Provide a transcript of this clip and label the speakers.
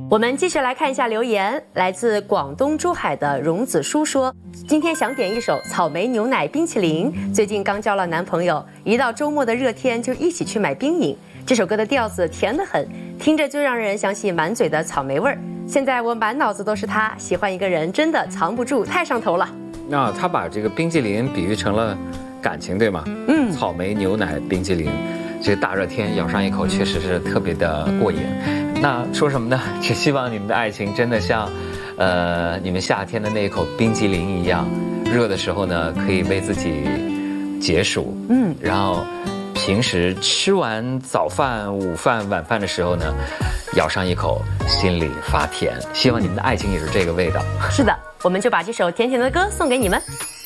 Speaker 1: 我们继续来看一下留言，来自广东珠海的荣子书说，今天想点一首草莓牛奶冰淇淋，最近刚交了男朋友，一到周末的热天就一起去买冰饮。这首歌的调子甜得很，听着就让人想起满嘴的草莓味儿。现在我满脑子都是他，喜欢一个人真的藏不住，太上头了。
Speaker 2: 那他把这个冰淇淋比喻成了感情，对吗？草莓牛奶冰淇淋，这个大热天咬上一口，确实是特别的过瘾。那说什么呢？只希望你们的爱情真的像，你们夏天的那一口冰激凌一样，热的时候呢，可以为自己解暑。然后平时吃完早饭、午饭、晚饭的时候呢，咬上一口，心里发甜。希望你们的爱情也是这个味道。
Speaker 1: 是的，我们就把这首甜甜的歌送给你们。